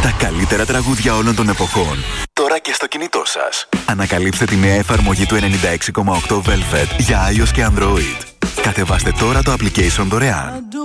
Τα καλύτερα τραγούδια όλων των εποχών. Τώρα και στο κινητό σας. Ανακαλύψτε τη νέα εφαρμογή του 96,8 Velvet για iOS και Android. Κατεβάστε τώρα το application δωρεάν.